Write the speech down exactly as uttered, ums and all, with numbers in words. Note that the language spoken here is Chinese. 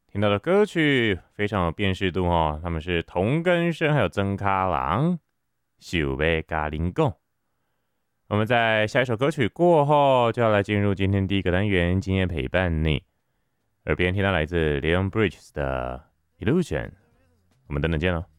听到的歌曲非常有辨识度哦，他们是同根生还有曾卡郎，想要甲您讲。我们在下一首歌曲过后，就要来进入今天第一个单元，今夜陪伴你。耳边听到来自 Leon Bridges 的 Illusion，我们等等见喽。